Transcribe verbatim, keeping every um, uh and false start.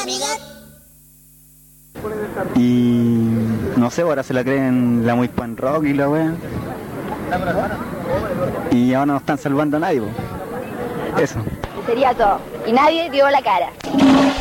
Y no sé, ahora se la creen la muy pan rock y la wea. Y ahora no están salvando a nadie, po. Eso. Sería todo. Y nadie dio la cara.